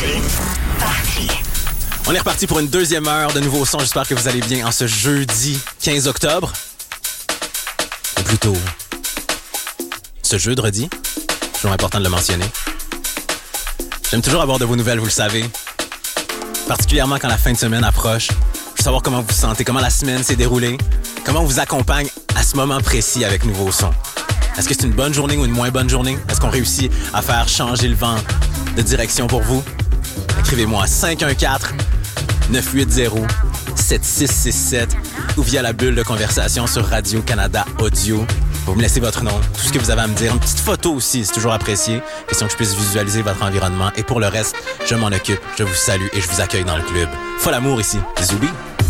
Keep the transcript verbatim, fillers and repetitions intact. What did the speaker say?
C'est parti. On est reparti pour une deuxième heure de nouveaux sons. J'espère que vous allez bien en ce jeudi quinze octobre. Ou plutôt, ce jeudi. Toujours important de le mentionner. J'aime toujours avoir de vos nouvelles, vous le savez. Particulièrement quand la fin de semaine approche. Je veux savoir comment vous vous sentez, comment la semaine s'est déroulée, comment on vous accompagne à ce moment précis avec nouveaux sons. Est-ce que c'est une bonne journée ou une moins bonne journée? Est-ce qu'on réussit à faire changer le vent de direction pour vous? Écrivez-moi à cinq un quatre neuf huit zéro sept six six sept ou via la bulle de conversation sur Radio-Canada Audio. Vous me laissez votre nom, tout ce que vous avez à me dire. Une petite photo aussi, c'est toujours apprécié. Question que je puisse visualiser votre environnement. Et pour le reste, je m'en occupe, je vous salue et je vous accueille dans le club. Folle amour ici. Zoubi!